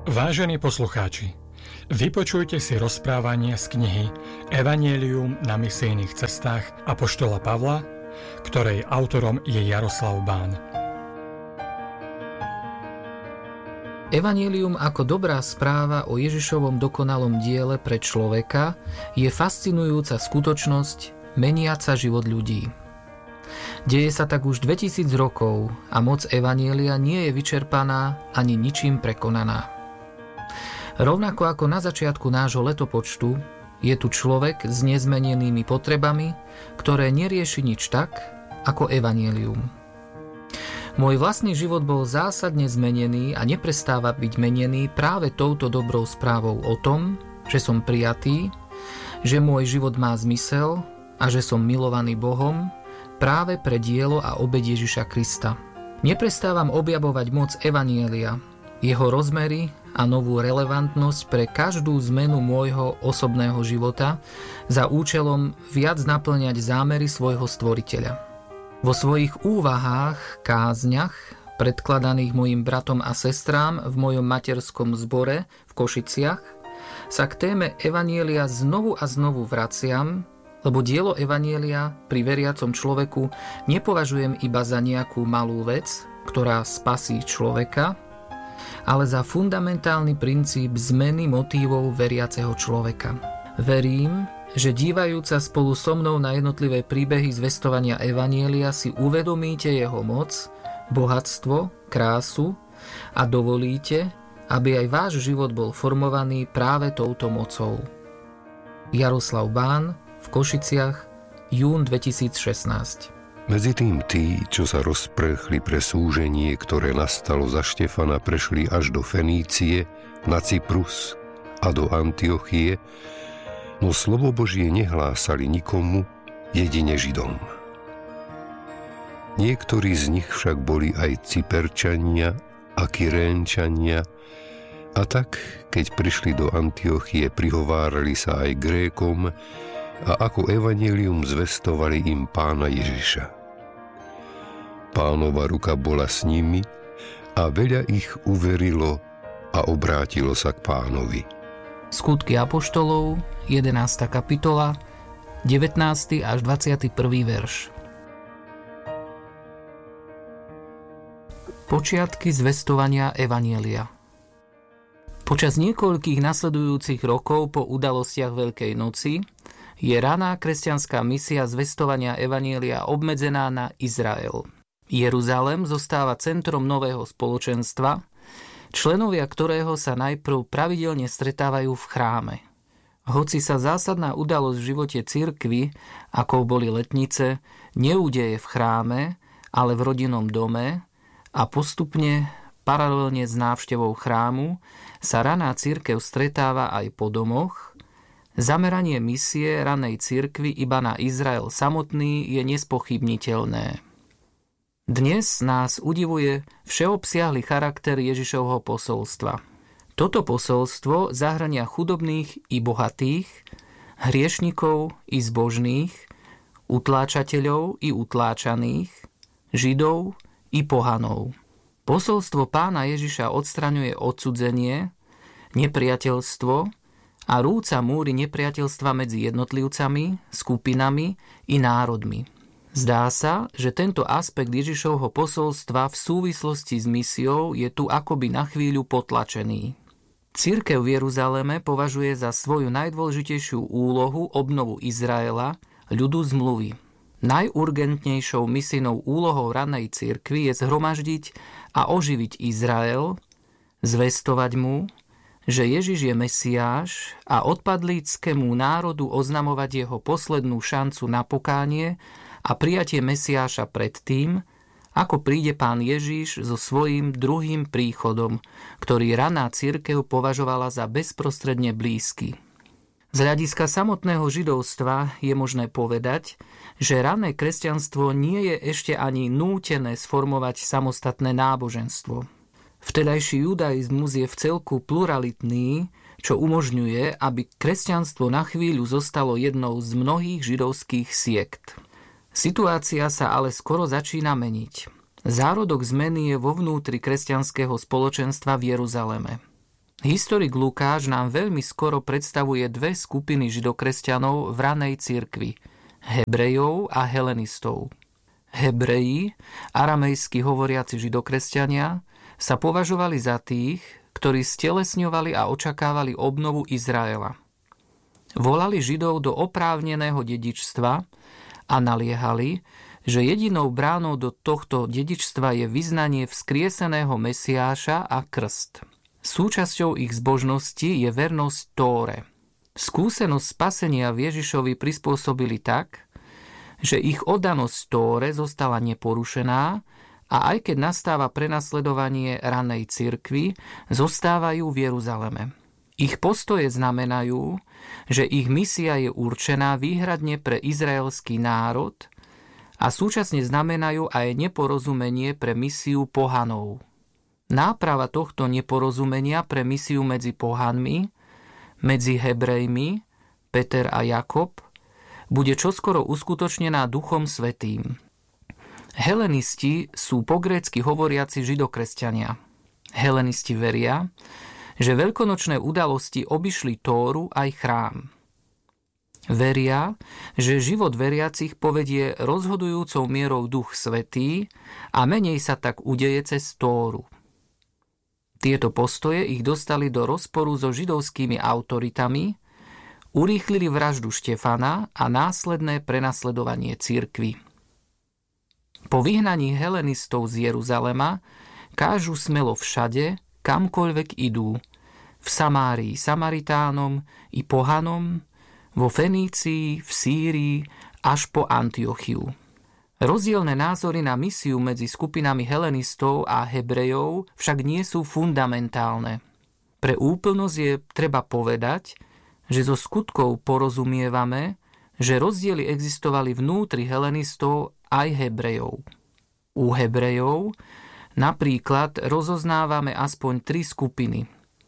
Vážení poslucháči, vypočujte si rozprávanie z knihy Evangelium na misijných cestách apoštola Pavla, ktorej autorom je Jaroslav Bán. Evangelium ako dobrá správa o Ježišovom dokonalom diele pre človeka je fascinujúca skutočnosť meniaca život ľudí. Deje sa tak už 2000 rokov a moc Evanjelia nie je vyčerpaná ani ničím prekonaná. Rovnako ako na začiatku nášho letopočtu, je tu človek s nezmenenými potrebami, ktoré nerieši nič tak, ako Evangelium. Môj vlastný život bol zásadne zmenený a neprestáva byť menený práve touto dobrou správou o tom, že som prijatý, že môj život má zmysel a že som milovaný Bohom práve pre dielo a obeť Ježiša Krista. Neprestávam objavovať moc Evanjelia, jeho rozmery a novú relevantnosť pre každú zmenu môjho osobného života za účelom viac naplňať zámery svojho stvoriteľa. Vo svojich úvahách, kázniach, predkladaných mojim bratom a sestrám v mojom materskom zbore v Košiciach, sa k téme Evanjelia znovu a znovu vraciam, lebo dielo Evanjelia pri veriacom človeku nepovažujem iba za nejakú malú vec, ktorá spasí človeka, ale za fundamentálny princíp zmeny motívov veriaceho človeka. Verím, že dívajúca spolu so mnou na jednotlivé príbehy zvestovania Evanjelia si uvedomíte jeho moc, bohatstvo, krásu a dovolíte, aby aj váš život bol formovaný práve touto mocou. Jaroslav Bán v Košiciach, jún 2016. Medzi tým tí, čo sa rozprchli pre súženie, ktoré nastalo za Štefana, prešli až do Fenície, na Cyprus a do Antiochie, no slovo Božie nehlásali nikomu, jedine Židom. Niektorí z nich však boli aj Cyperčania a Kyrénčania, a tak, keď prišli do Antiochie, prihovárali sa aj Grékom a ako evanjelium zvestovali im Pána Ježiša. Pánova ruka bola s nimi a veľa ich uverilo a obrátilo sa k Pánovi. Skutky apoštolov, 11. kapitola, 19. až 21. verš. Počiatky zvestovania Evanjelia. Počas niekoľkých nasledujúcich rokov po udalostiach Veľkej noci je raná kresťanská misia zvestovania Evanjelia obmedzená na Izrael. Jeruzalem zostáva centrom nového spoločenstva, členovia ktorého sa najprv pravidelne stretávajú v chráme. Hoci sa zásadná udalosť v živote cirkvi, ako boli letnice, neudeje v chráme, ale v rodinnom dome a postupne, paralelne s návštevou chrámu, sa raná cirkev stretáva aj po domoch, zameranie misie ranej cirkvi iba na Izrael samotný je nespochybniteľné. Dnes nás udivuje všeobsiahly charakter Ježišovho posolstva. Toto posolstvo zahrania chudobných i bohatých, hriešnikov i zbožných, utláčateľov i utláčaných, Židov i pohanov. Posolstvo Pána Ježiša odstraňuje odcudzenie, nepriateľstvo a rúca múry nepriateľstva medzi jednotlivcami, skupinami i národmi. Zdá sa, že tento aspekt Ježišovho posolstva v súvislosti s misiou je tu akoby na chvíľu potlačený. Cirkev v Jeruzaleme považuje za svoju najdôležitejšiu úlohu obnovu Izraela, ľudu zmluvy. Najurgentnejšou misijnou úlohou ranej cirkvi je zhromaždiť a oživiť Izrael, zvestovať mu, že Ježiš je Mesiáš a odpadlíckému národu oznamovať jeho poslednú šancu na pokánie a prijatie Mesiáša pred tým, ako príde Pán Ježiš so svojím druhým príchodom, ktorý raná cirkev považovala za bezprostredne blízky. Z hľadiska samotného židovstva je možné povedať, že rané kresťanstvo nie je ešte ani nútené sformovať samostatné náboženstvo. Vtedajší judaizmus je vcelku pluralitný, čo umožňuje, aby kresťanstvo na chvíľu zostalo jednou z mnohých židovských siekt. Situácia sa ale skoro začína meniť. Zárodok zmeny je vo vnútri kresťanského spoločenstva v Jeruzaleme. Historik Lukáš nám veľmi skoro predstavuje dve skupiny židokresťanov v ranej cirkvi, Hebrejov a Helenistov. Hebreji, aramejsky hovoriaci židokresťania, sa považovali za tých, ktorí stelesňovali a očakávali obnovu Izraela. Volali Židov do oprávneného dedičstva a naliehali, že jedinou bránou do tohto dedičstva je vyznanie vzkrieseného Mesiáša a krst. Súčasťou ich zbožnosti je vernosť Tóre. Skúsenosť spasenia v Ježišovi prispôsobili tak, že ich oddanosť Tóre zostala neporušená a aj keď nastáva prenasledovanie ranej cirkvi, zostávajú v Jeruzaleme. Ich postoje znamenajú, že ich misia je určená výhradne pre izraelský národ a súčasne znamenajú aj neporozumenie pre misiu pohanov. Náprava tohto neporozumenia pre misiu medzi pohanmi, medzi Hebrejmi, Peter a Jakob, bude čoskoro uskutočnená Duchom Svätým. Helenisti sú po grécky hovoriaci židokresťania. Helenisti veria, že veľkonočné udalosti obišli Tóru aj chrám. Veria, že život veriacich povedie rozhodujúcou mierou Duch Svätý a menej sa tak udeje cez Tóru. Tieto postoje ich dostali do rozporu so židovskými autoritami, urýchlili vraždu Štefana a následné prenasledovanie cirkvi. Po vyhnaní helenistov z Jeruzalema kážu smelo všade, kamkoľvek idú, v Samárii Samaritánom i pohanom, vo Fenícii, v Sýrii, až po Antiochiu. Rozdielne názory na misiu medzi skupinami helenistov a Hebrejov však nie sú fundamentálne. Pre úplnosť je treba povedať, že zo skutkov porozumievame, že rozdiely existovali vnútri helenistov aj Hebrejov. U Hebrejov napríklad rozoznávame aspoň 3 skupiny.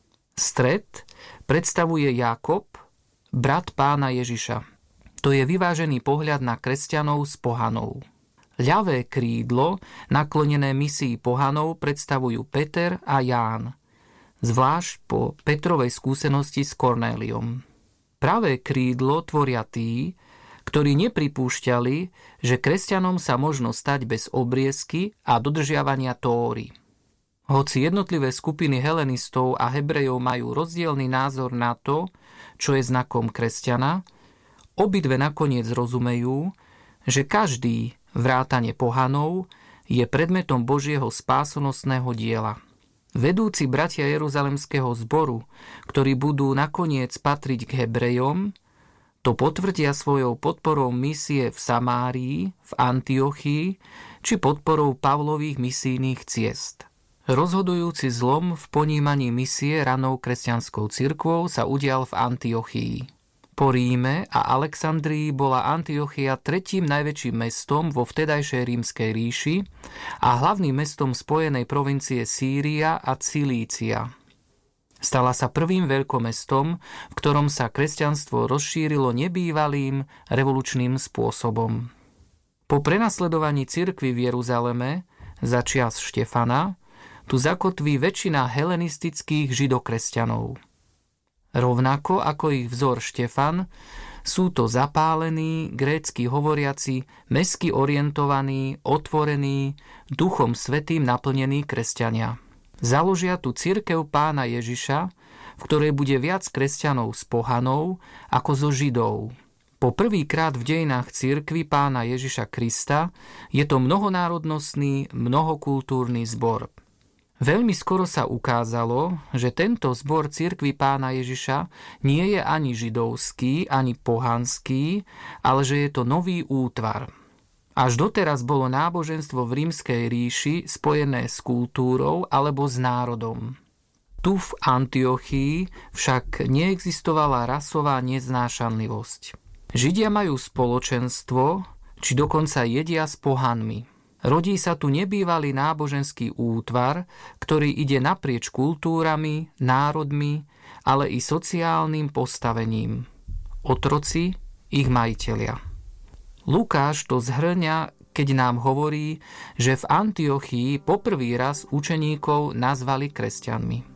Stred predstavuje Jákob, brat Pána Ježiša. To je vyvážený pohľad na kresťanov s pohanou. Ľavé krídlo, naklonené misii pohanov, predstavujú Peter a Ján, zvlášť po Petrovej skúsenosti s Kornéliom. Pravé krídlo tvoria tí, ktorí nepripúšťali, že kresťanom sa možno stať bez obriezky a dodržiavania Tóry. Hoci jednotlivé skupiny helenistov a Hebrejov majú rozdielny názor na to, čo je znakom kresťana, obidve nakoniec rozumejú, že každý, vrátane pohanov, je predmetom Božieho spásonosného diela. Vedúci bratia Jeruzalemského zboru, ktorí budú nakoniec patriť k Hebrejom, to potvrdia svojou podporou misie v Samárii, v Antiochii či podporou Pavlových misijných ciest. Rozhodujúci zlom v ponímaní misie ranou kresťanskou cirkvou sa udial v Antiochii. Po Ríme a Alexandrii bola Antiochia 3. najväčším mestom vo vtedajšej Rímskej ríši a hlavným mestom spojenej provincie Sýria a Cilícia. Stala sa prvým veľkomestom, v ktorom sa kresťanstvo rozšírilo nebývalým revolučným spôsobom. Po prenasledovaní cirkvi v Jeruzaleme za čias Štefana tu zakotví väčšina helenistických židokresťanov. Rovnako ako ich vzor Štefan, sú to zapálení, grécky hovoriaci, mestsky orientovaní, otvorení, Duchom Svätým naplnení kresťania. Založia tu cirkev Pána Ježiša, v ktorej bude viac kresťanov z pohanov ako zo Židov. Po prvýkrát v dejinách cirkvi Pána Ježiša Krista je to mnohonárodnostný, mnohokultúrny zbor. Veľmi skoro sa ukázalo, že tento zbor cirkvi Pána Ježiša nie je ani židovský, ani pohanský, ale že je to nový útvar. Až doteraz bolo náboženstvo v Rímskej ríši spojené s kultúrou alebo s národom. Tu v Antiochii však neexistovala rasová neznášanlivosť. Židia majú spoločenstvo, či dokonca jedia s pohanmi. Rodí sa tu nebývalý náboženský útvar, ktorý ide naprieč kultúrami, národmi, ale i sociálnym postavením. Otroci, ich majitelia. Lukáš to zhrňa, keď nám hovorí, že v Antiochii poprvý raz učeníkov nazvali kresťanmi.